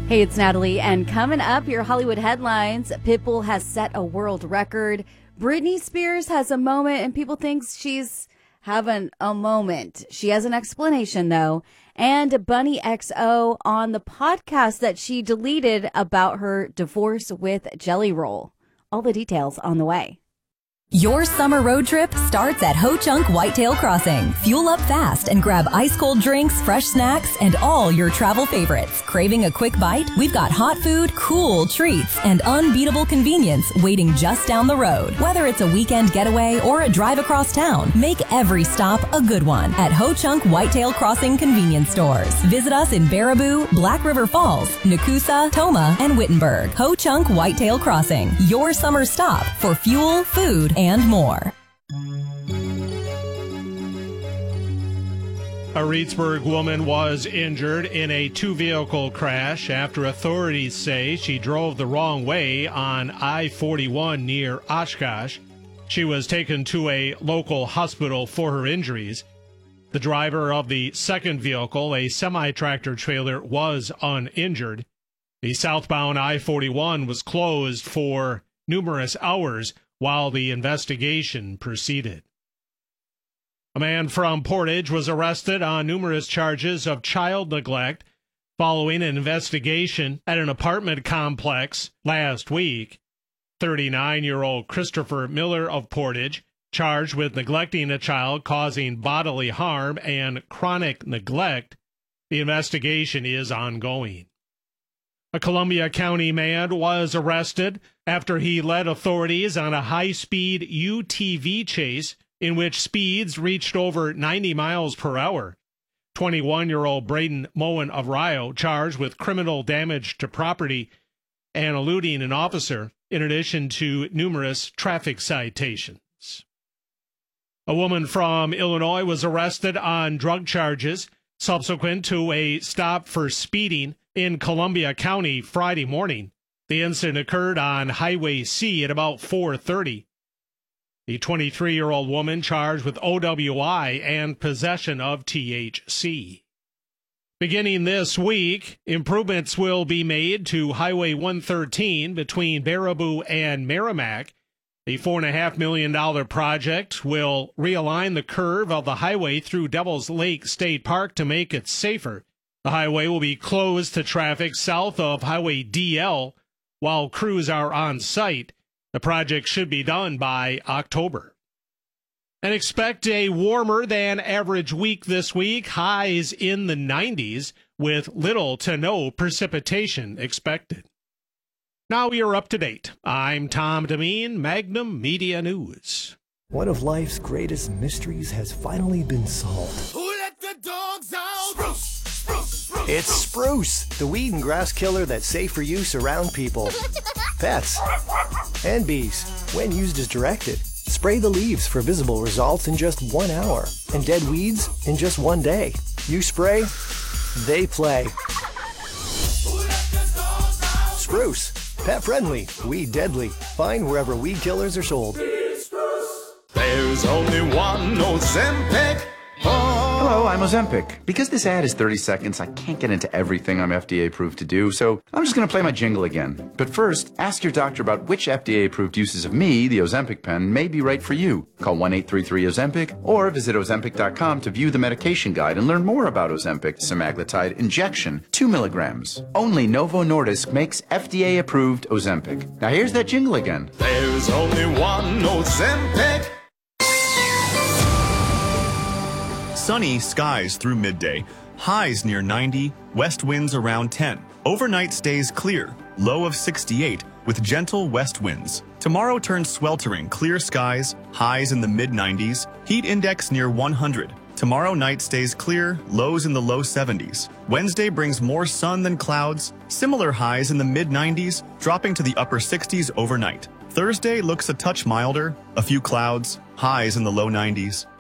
Hey, it's Natalie, and coming up, your Hollywood headlines. Pitbull has set a world record. Britney Spears has a moment, and people think she's having a moment. She has an explanation, though. And Bunny XO on the podcast that she deleted about her divorce with Jelly Roll. All the details on the way. Your summer road trip starts at Ho Chunk Whitetail Crossing. Fuel up fast and grab ice-cold drinks, fresh snacks, and all your travel favorites. Craving a quick bite? We've got hot food, cool treats, and unbeatable convenience waiting just down the road. Whether it's a weekend getaway or a drive across town, make every stop a good one at Ho Chunk Whitetail Crossing convenience stores. Visit us in Baraboo, Black River Falls, Nakusa, Toma, and Wittenberg. Ho Chunk Whitetail Crossing, your summer stop for fuel, food, and more. A Reedsburg woman was injured in a two-vehicle crash after authorities say she drove the wrong way on I-41 near Oshkosh. She was taken to a local hospital for her injuries. The driver of the second vehicle, a semi-tractor trailer, was uninjured. The southbound I-41 was closed for numerous hours while the investigation proceeded. A man from Portage was arrested on numerous charges of child neglect following an investigation at an apartment complex last week. 39-year-old Christopher Miller of Portage, charged with neglecting a child causing bodily harm and chronic neglect. The investigation is ongoing. A Columbia County man was arrested after he led authorities on a high-speed UTV chase in which speeds reached over 90 miles per hour. 21-year-old Braden Moen of Rio, charged with criminal damage to property and eluding an officer, in addition to numerous traffic citations. A woman from Illinois was arrested on drug charges subsequent to a stop for speeding in Columbia County Friday morning. The incident occurred on Highway C at about 4:30. The 23-year-old woman charged with OWI and possession of THC. Beginning this week, improvements will be made to Highway 113 between Baraboo and Merrimack. The $4.5 million project will realign the curve of the highway through Devil's Lake State Park to make it safer. The highway will be closed to traffic south of Highway DL while crews are on site. The project should be done by October. And expect a warmer than average week this week, highs in the 90s with little to no precipitation expected. Now you're up to date. I'm Tom Demeen, Magnum Media News. One of life's greatest mysteries has finally been solved. Who let the dogs out? Spruce, spruce, spruce. It's Spruce, the weed and grass killer that's safe for use around people, pets, and bees when used as directed. Spray the leaves for visible results in just 1 hour and dead weeds in just 1 day. You spray, they play. Spruce, pet friendly, weed deadly. Find wherever weed killers are sold. There's only one Ozempic. Hello, I'm Ozempic. Because this ad is 30 seconds, I can't get into everything I'm FDA approved to do, so I'm just going to play my jingle again. But first, ask your doctor about which FDA approved uses of me, the Ozempic pen, may be right for you. Call 1-833-OZEMPIC or visit Ozempic.com to view the medication guide and learn more about Ozempic semaglutide injection, 2 milligrams. Only Novo Nordisk makes FDA approved Ozempic. Now here's that jingle again. There's only one Ozempic. Sunny skies through midday. Highs near 90, west winds around 10. Overnight stays clear, low of 68, with gentle west winds. Tomorrow turns sweltering, clear skies, highs in the mid-90s, heat index near 100. Tomorrow night stays clear, lows in the low 70s. Wednesday brings more sun than clouds, similar highs in the mid-90s, dropping to the upper 60s overnight. Thursday looks a touch milder, a few clouds, highs in the low 90s.